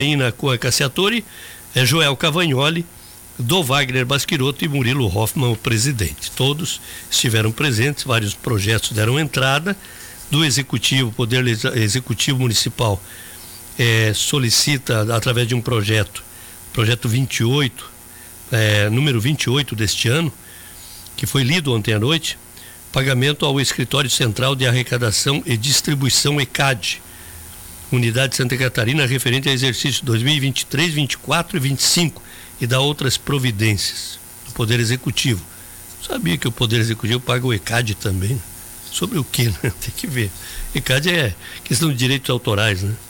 Coa Cassiatori, Joel Cavagnoli, do Wagner Basquirotto e Murilo Hoffmann, o presidente. Todos estiveram presentes, vários projetos deram entrada. Do Executivo, Poder Executivo Municipal solicita, através de um projeto 28, número 28 deste ano, que foi lido ontem à noite, pagamento ao Escritório Central de Arrecadação e Distribuição ECAD, Unidade Santa Catarina, referente a exercício 2023, 24 e 25, e da outras providências do Poder Executivo. Sabia que o Poder Executivo paga o ECAD também? Sobre o que, né? Tem que ver. ECAD é questão de direitos autorais, né?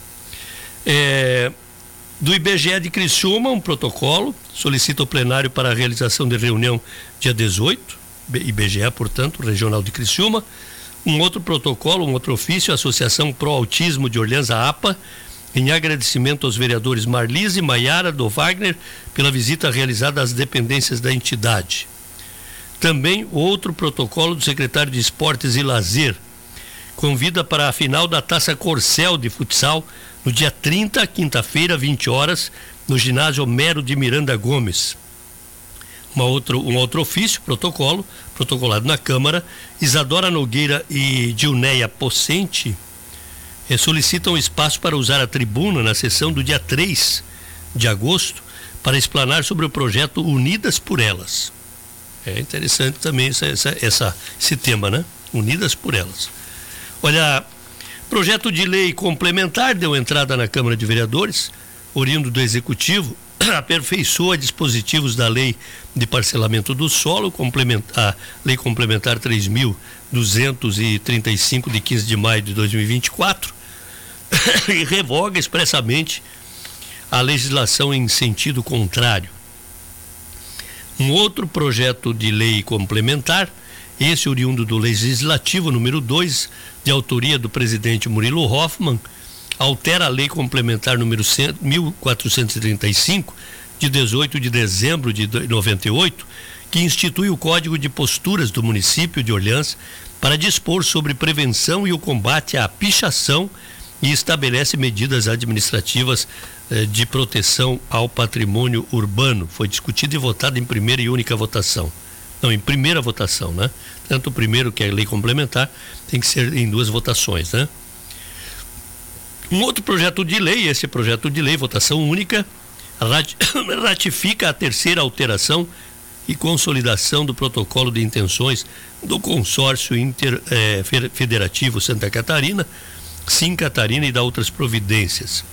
Do IBGE de Criciúma, um protocolo, solicita o plenário para a realização de reunião dia 18, IBGE, portanto, Regional de Criciúma. Um outro protocolo, um outro ofício, Associação Pro Autismo de Orleans, a APA, em agradecimento aos vereadores Marlise e Maiara do Wagner pela visita realizada às dependências da entidade. Também outro protocolo do secretário de Esportes e Lazer, convida para a final da Taça Corcel de futsal no dia 30, quinta-feira, 20 horas, no ginásio Homero de Miranda Gomes. Um outro ofício, protocolado na Câmara, Isadora Nogueira e Dilneia Pocente solicitam espaço para usar a tribuna na sessão do dia 3 de agosto para explanar sobre o projeto Unidas por Elas. É interessante também esse tema, né? Unidas por Elas. Olha, projeto de lei complementar deu entrada na Câmara de Vereadores, oriundo do Executivo, aperfeiçoa dispositivos da Lei de Parcelamento do Solo, a Lei Complementar 3.235 de 15 de maio de 2024, e revoga expressamente a legislação em sentido contrário. Um outro projeto de lei complementar, esse oriundo do Legislativo número 2, de autoria do presidente Murilo Hoffmann, altera a Lei Complementar número 1435, de 18 de dezembro de 98, que institui o Código de Posturas do município de Orleans para dispor sobre prevenção e o combate à pichação e estabelece medidas administrativas de proteção ao patrimônio urbano. Foi discutido e votado em primeira e única votação. Não, em primeira votação, né? Tanto o primeiro, que é a lei complementar, tem que ser em duas votações, né? Um outro projeto de lei, esse projeto de lei, votação única, ratifica a terceira alteração e consolidação do protocolo de intenções do consórcio interfederativo Santa Catarina, Sim Catarina, e da outras providências.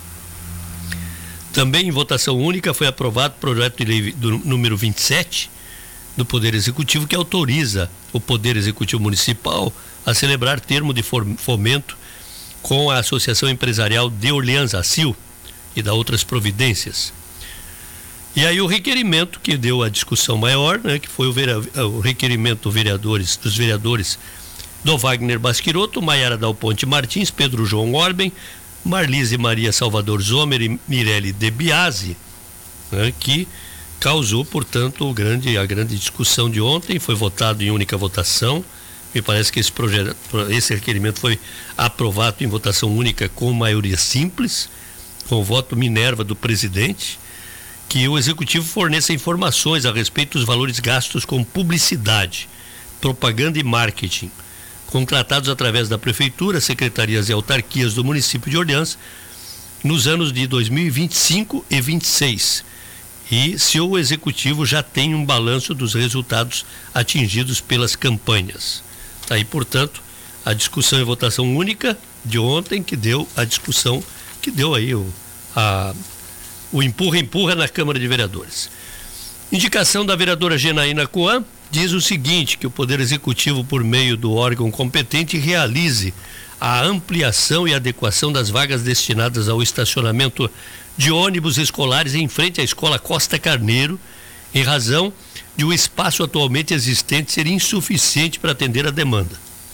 Também em votação única foi aprovado o projeto de lei número 27 do Poder Executivo, que autoriza o Poder Executivo Municipal a celebrar termo de fomento com a Associação Empresarial de Orleans, a ACIL, e da outras providências. E aí o requerimento que deu a discussão maior, né, que foi o requerimento dos vereadores do Wagner Basquirotto, Maiara Dal Ponte Martins, Pedro João Orben, Marlise Maria Salvador Zomer e Mirelle De Biasi, né, que causou, portanto, a grande discussão de ontem. Foi votado em única votação. Me parece que esse requerimento foi aprovado em votação única com maioria simples, com o voto Minerva do presidente, que o Executivo forneça informações a respeito dos valores gastos com publicidade, propaganda e marketing, contratados através da Prefeitura, secretarias e autarquias do município de Orleans, nos anos de 2025 e 26. E se o Executivo já tem um balanço dos resultados atingidos pelas campanhas. Está aí, portanto, a discussão e votação única de ontem, que deu a discussão, que deu aí o empurra-empurra na Câmara de Vereadores. Indicação da vereadora Genaína Coan diz o seguinte, que o Poder Executivo, por meio do órgão competente, realize a ampliação e adequação das vagas destinadas ao estacionamento de ônibus escolares em frente à Escola Costa Carneiro, em razão de o espaço atualmente existente ser insuficiente para atender a demanda.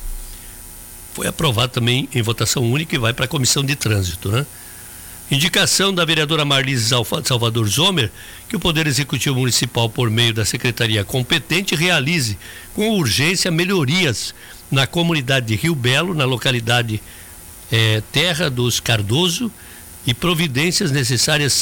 Foi aprovado também em votação única e vai para a Comissão de Trânsito, né? Indicação da vereadora Marlise Salvador Zomer, que o Poder Executivo Municipal, por meio da Secretaria competente, realize com urgência melhorias na comunidade de Rio Belo, na localidade Terra dos Cardoso, e providências necessárias